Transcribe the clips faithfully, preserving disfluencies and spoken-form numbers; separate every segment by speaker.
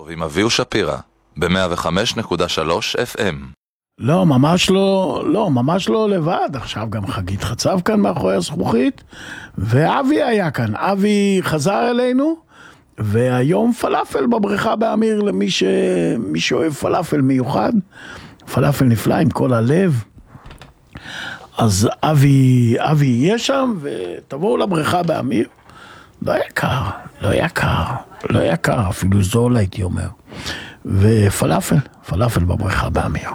Speaker 1: טוב עם אביהו שפירא, ב-מאה וחמש נקודה שלוש אף אם.
Speaker 2: לא, ממש לא, לא, ממש לא לבד. עכשיו גם חגית חצב כאן מאחורי הזכוכית, ואבי היה כאן. אבי חזר אלינו, והיום פלאפל בבריכה באמיר למי ש... מי שאוהב פלאפל מיוחד. פלאפל נפלא עם כל הלב. אז אבי, אבי יהיה שם, ותבואו לבריכה באמיר. לא יקר, לא יקר, לא יקר, אפילו זול הייתי אומר. ופלאפל, פלאפל בבריכה באמיר.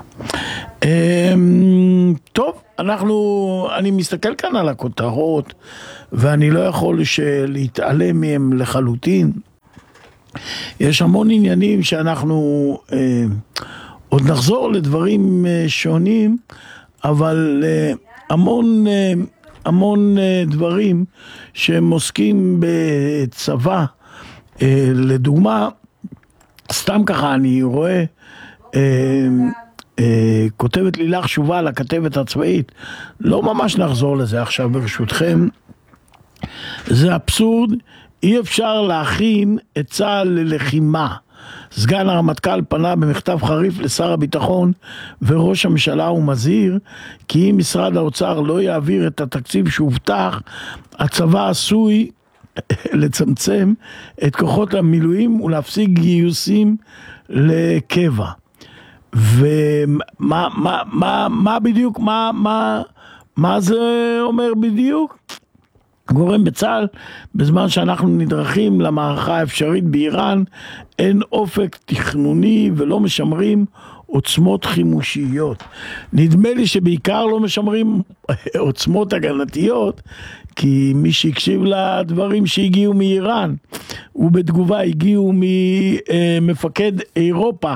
Speaker 2: טוב, אנחנו, אני מסתכל כאן על הכותרות, ואני לא יכול להתעלם מהם לחלוטין. יש המון עניינים שאנחנו אה, עוד נחזור לדברים אה, שונים, אבל אה, המון, אה, המון אה, דברים שהם עוסקים בצבא. אה, לדוגמה, סתם ככה אני רואה, אה, אה, כותבת לילך שובל, הכתבת הצבאית, לא ממש נחזור לזה עכשיו ברשותכם, זה אבסורד, אי אפשר להכין את צה"ל ללחימה. סגן הרמטכ"ל פנה במכתב חריף לשר הביטחון וראש הממשלה ומזהיר כי אם משרד האוצר לא יעביר את התקציב שהובטח, הצבא עשוי לצמצם את כוחות המילואים ולהפסיק גיוסים לקבע. ומה מה מה מה בדיוק מה מה מה זה אומר בדיוק? גורם בצה"ל, בזמן שאנחנו נדרכים למערכה האפשרית באיראן, אין אופק תכנוני ולא משמרים עוצמות חימושיות. נדמה לי שבעיקר לא משמרים עוצמות הגנתיות, כי מי שהקשיב לדברים שהגיעו מאיראן, ובתגובה הגיעו ממפקד אירופה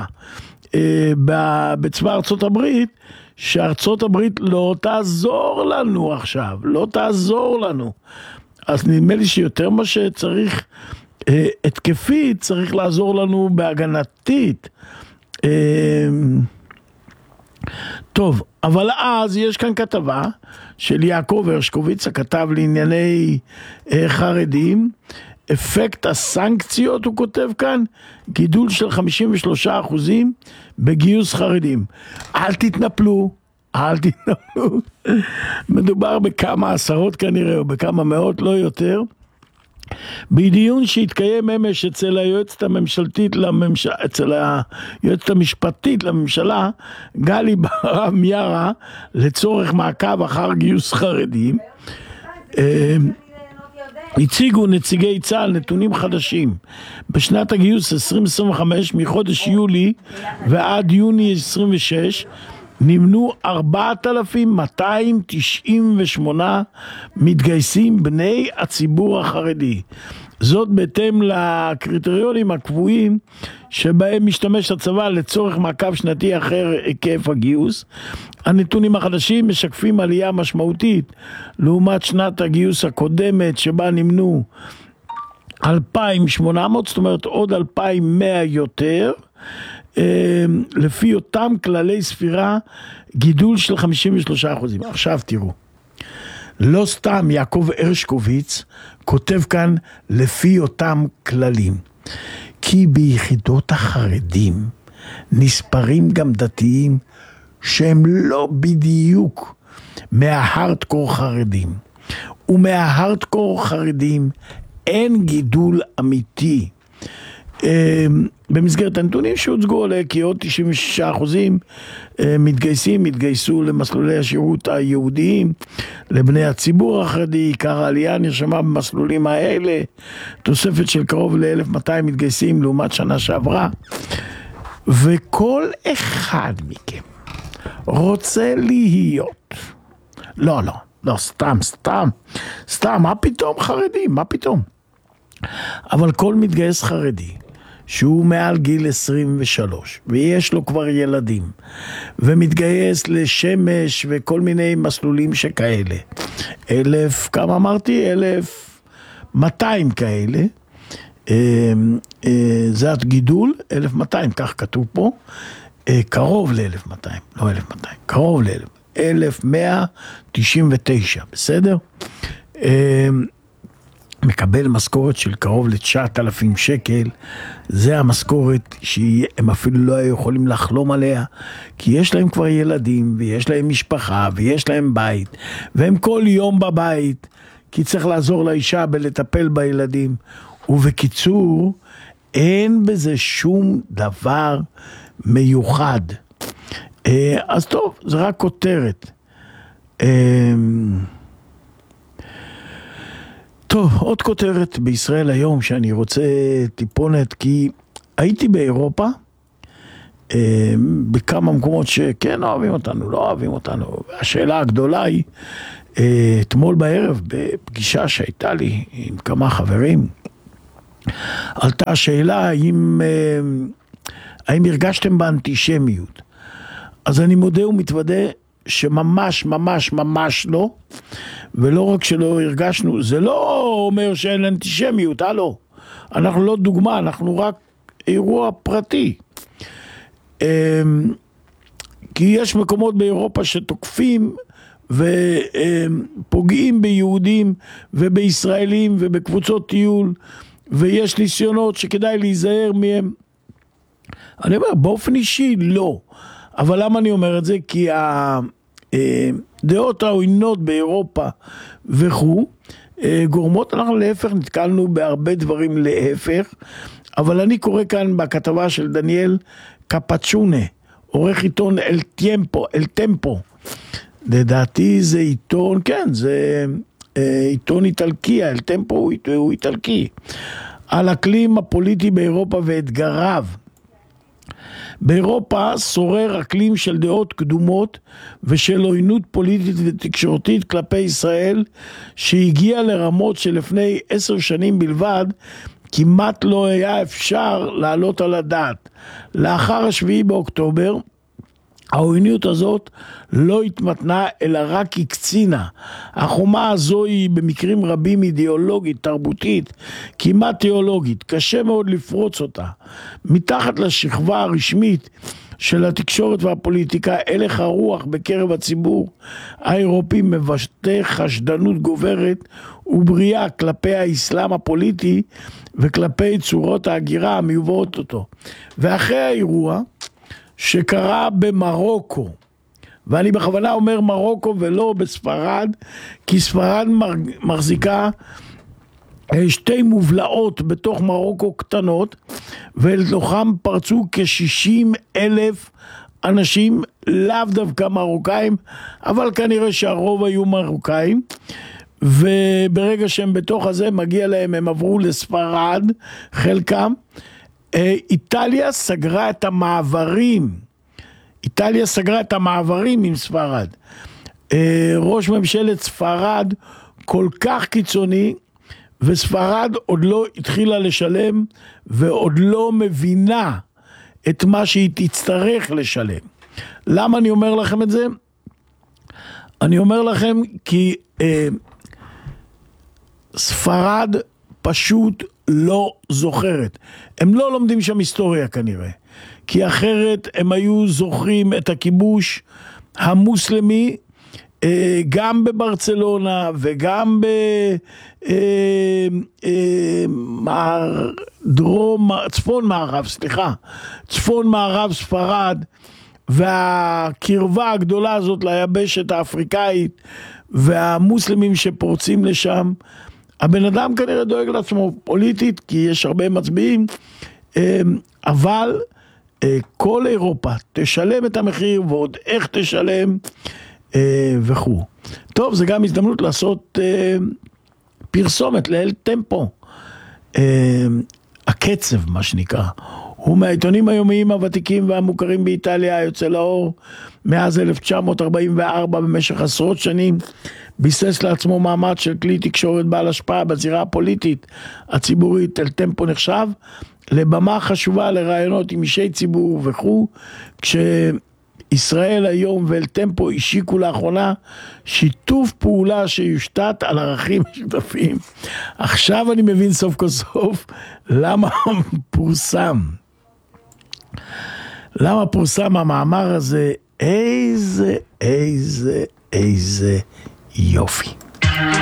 Speaker 2: בצבא ארצות הברית, שארצות הברית לא תעזור לנו עכשיו, לא תעזור לנו. אז נדמה לי שיותר מה שצריך, אה, התקפית, צריך לעזור לנו בהגנתית. אה, טוב, אבל אז יש כאן כתבה של יעקב הרשקוביץ, הכתב לענייני אה, חרדים, אפקט הסנקציות, הוא כותב כאן, גידול של חמישים ושלושה אחוזים בגיוס חרדים. אל תתנפלו, אל תתנפלו. מדובר בכמה עשרות כנראה, או בכמה מאות, לא יותר. בדיון שהתקיים אמש אצל היועצת הממשלתית לממשלה, אצל היועצת המשפטית לממשלה, גלי בהרב מיארה, לצורך מעקב אחר גיוס חרדים, הציגו נציגי צה"ל נתונים חדשים. בשנת הגיוס עשרים עשרים וחמש, מחודש יולי ועד יוני עשרים ושש, נמנו ארבעת אלפים מאתיים תשעים ושמונה מתגייסים בני הציבור החרדי. זאת בהתאם לקריטריונים הקבועים שבהם משתמש הצבא לצורך מעקב שנתי אחר היקף הגיוס. הנתונים החדשים משקפים עלייה משמעותית לעומת שנת הגיוס הקודמת שבה נמנו אלפיים ושמונה מאות, זאת אומרת עוד אלפיים ומאה יותר, לפי אותם כללי ספירה, גידול של חמישים ושלושה אחוזים. עכשיו תראו, לא סתם יעקב הרשקוביץ כותב כאן לפי אותם כללים, כי ביחידות החרדים נספרים גם דתיים שהם לא בדיוק מההארדקור חרדים, ומההארדקור חרדים אין גידול אמיתי. במסגרת הנתונים שהוצגו עליה כי עוד תשעים ושישה אחוזים מתגייסים, מתגייסו למסלולי השירות היהודיים, לבני הציבור החרדי. עיקר העלייה נרשמה במסלולים האלה, תוספת של קרוב ל-אלף ומאתיים מתגייסים לעומת שנה שעברה. וכל אחד מכם רוצה להיות, לא לא לא סתם סתם סתם מה פתאום חרדי, מה פתאום, אבל כל מתגייס חרדי שהוא מעל גיל עשרים ושלוש ויש לו כבר ילדים ומתגייס לשמש וכל מיני מסלולים שכאלה, אלף, כמה אמרתי? אלף מאתיים כאלה, זה הגידול, אלף מאתיים, כך כתוב פה, קרוב ל-אלף מאתיים, לא אלף מאתיים, קרוב ל-אלף, אלף מאה תשעים ותשע, בסדר? מקבל משכורת של קרוב ל-תשעת אלפים שקל, זה המשכורת שהם אפילו לא היו יכולים לחלום עליה, כי יש להם כבר ילדים, ויש להם משפחה, ויש להם בית, והם כל יום בבית, כי צריך לעזור לאישה בלטפל בילדים, ובקיצור, אין בזה שום דבר מיוחד. אז טוב, זה רק כותרת. טוב, עוד כותרת בישראל היום שאני רוצה טיפונת, כי הייתי באירופה, בכמה מקומות שכן אוהבים אותנו, לא אוהבים אותנו. השאלה הגדולה היא, אתמול בערב, בפגישה שהייתה לי עם כמה חברים, עלתה השאלה האם, האם הרגשתם באנטישמיות. אז אני מודה ומתוודה שממש ממש ממש לא, ולא רק שלא הרגשנו, זה לא אומר שאין אנטישמיות, הלו, אנחנו לא דוגמה, אנחנו רק אירוע פרטי. כי יש מקומות באירופה שתוקפים ופוגעים ביהודים ובישראלים ובקבוצות טיול, ויש ניסיונות שכדאי להיזהר מהם. אני אומר, באופן אישי לא. אבל למה אני אומר את זה? כי הדעות העוינות באירופה וכו' גורמות, אנחנו להפך, נתקלנו בהרבה דברים להפך, אבל אני קורא כאן בכתבה של דניאל קפצ'ונה, עורך עיתון אל טמפו, אל טמפו. לדעתי זה עיתון, כן, זה עיתון איטלקי, אל טמפו הוא, הוא איטלקי, על אקלים הפוליטי באירופה ואתגריו. באירופה שורר אקלים של דעות קדומות ושל עוינות פוליטית ותקשורתית כלפי ישראל, שהגיע לרמות שלפני עשר שנים בלבד כמעט לא היה אפשר לעלות על הדעת. לאחר השביעי באוקטובר העוינות הזאת לא התמתנה אלא רק הקצינה. החומה הזו היא במקרים רבים אידיאולוגית, תרבותית, כמעט תיאולוגית. קשה מאוד לפרוץ אותה. מתחת לשכבה הרשמית של התקשורת והפוליטיקה, הלך הרוח בקרב הציבור האירופי מבטא חשדנות גוברת ובריאה כלפי האסלאם הפוליטי וכלפי צורות ההגירה המיובאות אותו. ואחרי האירוע שקרה במרוקו, ואני בכוונה אומר מרוקו ולא בספרד, כי ספרד מחזיקה שתי מובלעות בתוך מרוקו קטנות, ולתוכם פרצו כ-שישים אלף אנשים, לאו דווקא מרוקאים, אבל כנראה שהרוב היו מרוקאים, וברגע שהם בתוך הזה מגיע להם, הם עברו לספרד, חלקם. איטליה סגרה את המעברים, איטליה סגרה את המעברים עם ספרד. ראש ממשלת ספרד כל כך קיצוני, וספרד עוד לא התחילה לשלם, ועוד לא מבינה את מה שהיא תצטרך לשלם. למה אני אומר לכם את זה? אני אומר לכם כי אה, ספרד פשוט לא זוכרת. הם לא לומדים שם היסטוריה כנראה, כי אחרת הם היו זוכרים את הכיבוש המוסלמי, גם בברצלונה וגם בדרום, צפון מערב, סליחה, צפון מערב ספרד, והקרבה הגדולה הזאת ליבשת האפריקאית, והמוסלמים שפורצים לשם. הבן אדם כנראה דואג לעצמו פוליטית, כי יש הרבה מצביעים, אבל כל אירופה תשלם את המחיר, ועוד איך תשלם וכו'. טוב, זה גם הזדמנות לעשות פרסומת לאל טמפו. הקצב, מה שנקרא, הוא מהעיתונים היומיים הוותיקים והמוכרים באיטליה, יוצא לאור מאז אלף תשע מאות ארבעים וארבע, במשך עשרות שנים, ביסס לעצמו מעמד של כלי תקשורת בעל השפעה בזירה הפוליטית הציבורית. אל טמפו נחשב לבמה חשובה לרעיונות עם אישי ציבור וכו', כשישראל היום ואל טמפו השיקו לאחרונה שיתוף פעולה שיושתת על ערכים משותפים. עכשיו אני מבין סוף כל סוף למה פורסם. למה פורסם המאמר הזה? איזה, איזה, איזה יופי.